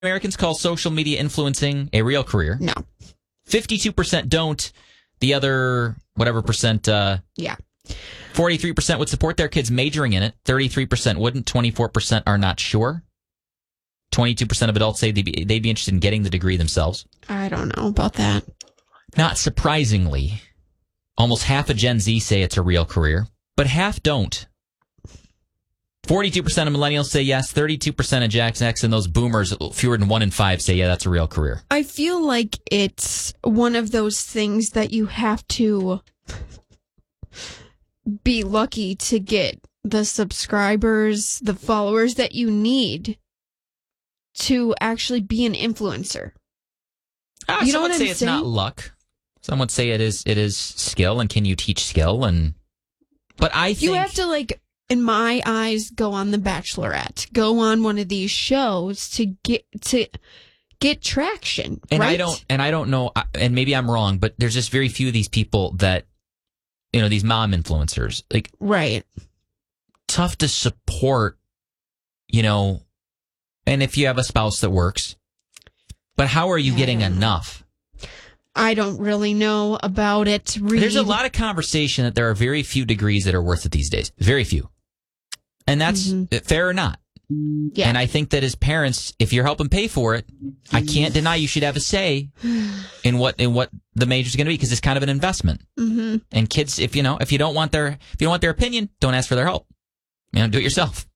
Americans call social media influencing a real career. No. 52% don't. The other, whatever percent, yeah. 43% would support their kids majoring in it. 33% wouldn't. 24% are not sure. 22% of adults say they'd be interested in getting the degree themselves. I don't know about that. Not surprisingly, almost half of Gen Z say it's a real career, but half don't. 42% of millennials say yes. 32% of Gen X, and those boomers, fewer than 1 in 5, say, yeah, that's a real career. I feel like it's one of those things that you have to be lucky to get the subscribers, the followers that you need to actually be an influencer. You know what I'm saying? It's not luck. Some would say it is skill, and can you teach skill? But I think you have to, like, in my eyes, go on The Bachelorette, go on one of these shows to get traction. And right? I don't know, and maybe I'm wrong, but there's just very few of these people that, these mom influencers, like, right, tough to support, and if you have a spouse that works, but how are you getting enough? I don't really know about it. Reed. There's a lot of conversation that there are very few degrees that are worth it these days. Very few. And that's fair or not. Yeah. And I think that as parents, if you're helping pay for it, I can't deny you should have a say in what the major is going to be, because it's kind of an investment. Mm-hmm. And kids, if you don't want their opinion, don't ask for their help. Do it yourself.